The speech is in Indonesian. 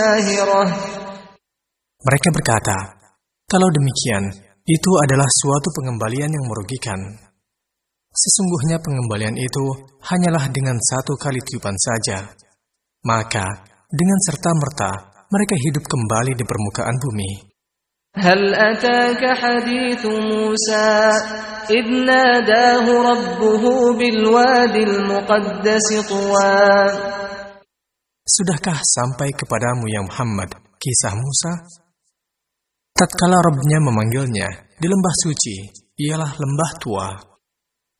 Mereka berkata, kalau demikian, itu adalah suatu pengembalian yang merugikan. Sesungguhnya pengembalian itu hanyalah dengan satu kali tiupan saja. Maka, dengan serta-merta, mereka hidup kembali di permukaan bumi. هل أتاك حديث موسى إذ ناداه ربه بالواد المقدس طوى. Sudahkah sampai kepadamu ya Muhammad kisah Musa? Tatkala Rabb-Nya memanggilnya di lembah suci, ialah lembah Tua.